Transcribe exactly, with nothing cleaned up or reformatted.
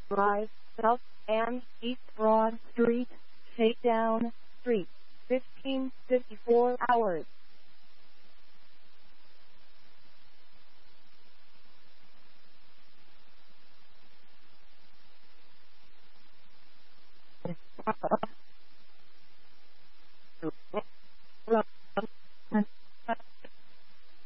Drive, South and East Broad Street, Shakedown Street, fifteen fifty-four hours.